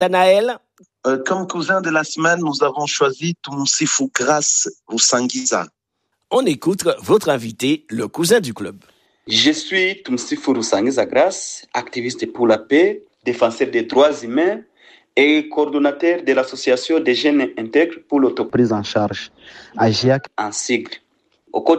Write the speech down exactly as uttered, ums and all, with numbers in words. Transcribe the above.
Naël. Euh, comme cousin de la semaine, nous avons choisi Tumsifu Grace Rusangiza. On écoute votre invité, le cousin du club. Je suis Tumsifu Rusangiza Grace, activiste pour la paix, défenseur des droits humains et coordonnateur de l'association des jeunes intègres pour l'autoprise en charge, A G I A C en sigle. Au